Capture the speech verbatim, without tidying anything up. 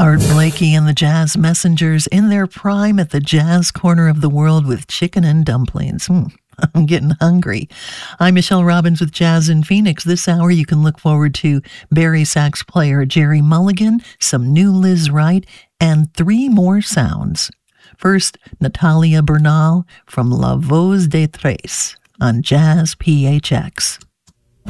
Art Blakey and the Jazz Messengers in their prime at the jazz corner of the world with chicken and dumplings. Hmm. I'm getting hungry. I'm Michelle Robbins with Jazz in Phoenix. This hour you can look forward to Barry sax player Gerry Mulligan, some new Liz Wright, and three more sounds. First, Natalia Bernal from La Voz de Tres on Jazz P H X.